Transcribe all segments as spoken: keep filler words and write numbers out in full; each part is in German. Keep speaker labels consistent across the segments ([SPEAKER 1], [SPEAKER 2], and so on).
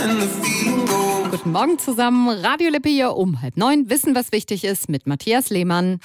[SPEAKER 1] Guten Morgen zusammen, Radio Lippe hier um halb neun. Wissen, was wichtig ist, mit Matthias Lehmann.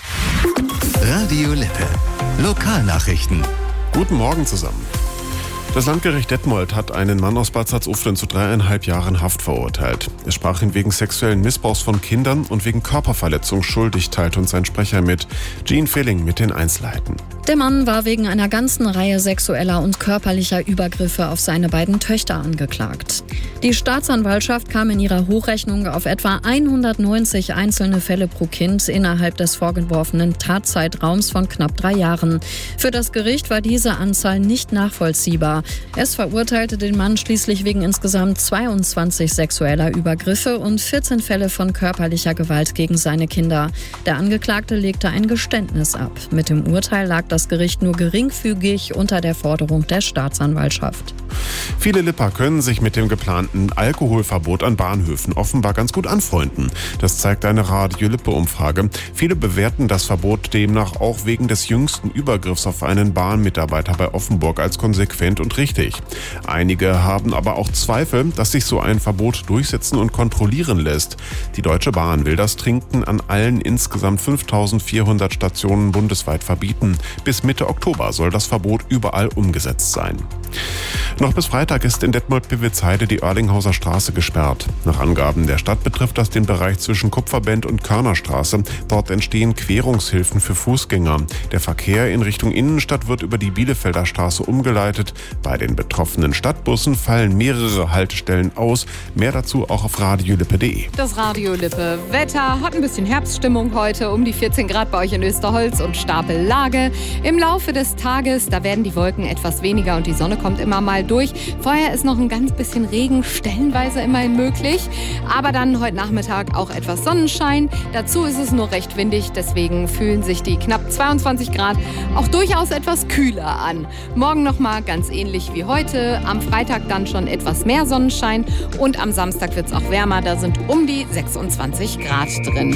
[SPEAKER 2] Radio Lippe. Lokalnachrichten.
[SPEAKER 3] Guten Morgen zusammen. Das Landgericht Detmold hat einen Mann aus Bad Salzuflen zu dreieinhalb Jahren Haft verurteilt. Er sprach ihn wegen sexuellen Missbrauchs von Kindern und wegen Körperverletzung schuldig, teilte uns sein Sprecher mit. Jean Fehling mit den Einzelheiten.
[SPEAKER 4] Der Mann war wegen einer ganzen Reihe sexueller und körperlicher Übergriffe auf seine beiden Töchter angeklagt. Die Staatsanwaltschaft kam in ihrer Hochrechnung auf etwa hundertneunzig einzelne Fälle pro Kind innerhalb des vorgeworfenen Tatzeitraums von knapp drei Jahren. Für das Gericht war diese Anzahl nicht nachvollziehbar. Es verurteilte den Mann schließlich wegen insgesamt zweiundzwanzig sexueller Übergriffe und vierzehn Fälle von körperlicher Gewalt gegen seine Kinder. Der Angeklagte legte ein Geständnis ab. Mit dem Urteil lag das Gericht nur geringfügig unter der Forderung der Staatsanwaltschaft.
[SPEAKER 3] Viele Lipper können sich mit dem geplanten Alkoholverbot an Bahnhöfen offenbar ganz gut anfreunden. Das zeigt eine Radio-Lippe-Umfrage. Viele bewerten das Verbot demnach auch wegen des jüngsten Übergriffs auf einen Bahnmitarbeiter bei Offenburg als konsequent und richtig. Einige haben aber auch Zweifel, dass sich so ein Verbot durchsetzen und kontrollieren lässt. Die Deutsche Bahn will das Trinken an allen insgesamt fünftausendvierhundert Stationen bundesweit verbieten. Bis Mitte Oktober soll das Verbot überall umgesetzt sein. Noch bis Freitag ist in Detmold-Piwitzheide die Oerlinghauser Straße gesperrt. Nach Angaben der Stadt betrifft das den Bereich zwischen Kupferbend und Körnerstraße. Dort entstehen Querungshilfen für Fußgänger. Der Verkehr in Richtung Innenstadt wird über die Bielefelder Straße umgeleitet. Bei den betroffenen Stadtbussen fallen mehrere Haltestellen aus. Mehr dazu auch auf radiolippe punkt de.
[SPEAKER 1] Das Radio Lippe Wetter hat ein bisschen Herbststimmung heute, um die vierzehn Grad bei euch in Österholz und Stapellage. Im Laufe des Tages, da werden die Wolken etwas weniger und die Sonne kommt immer mal durch. Vorher ist noch ein ganz bisschen Regen, stellenweise immerhin möglich. Aber dann heute Nachmittag auch etwas Sonnenschein. Dazu ist es nur recht windig, deswegen fühlen sich die knapp zweiundzwanzig Grad auch durchaus etwas kühler an. Morgen nochmal ganz ähnlich wie heute. Am Freitag dann schon etwas mehr Sonnenschein. Und am Samstag wird es auch wärmer, da sind um die sechsundzwanzig Grad drin.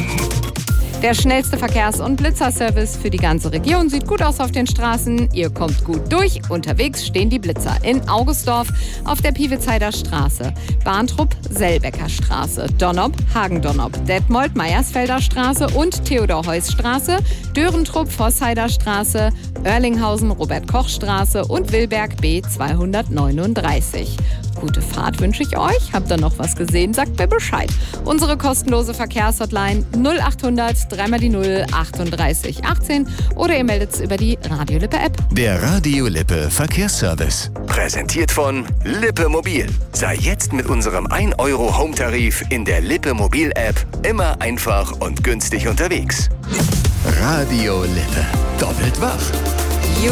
[SPEAKER 1] Der schnellste Verkehrs- und Blitzerservice für die ganze Region sieht gut aus auf den Straßen. Ihr kommt gut durch. Unterwegs stehen die Blitzer in Augustdorf auf der Piwitzheider Straße, Bahntrupp, Selbecker Straße, Donnop, Hagendonnop, Detmold, Meiersfelder Straße und Theodor-Heuss Straße, Dörentrupp, Vossheider Straße, Oerlinghausen, Robert-Koch-Straße und Wilberg B zweihundertneununddreißig. Gute Fahrt wünsche ich euch. Habt ihr noch was gesehen? Sagt mir Bescheid. Unsere kostenlose Verkehrshotline null achthundert drei mal die null achtunddreißig achtzehn oder ihr meldet es über die Radio Lippe App.
[SPEAKER 2] Der Radio Lippe Verkehrsservice. Präsentiert von Lippe Mobil. Sei jetzt mit unserem ein Euro Home-Tarif in der Lippe Mobil App immer einfach und günstig unterwegs. Radio Lippe. Doppelt wach.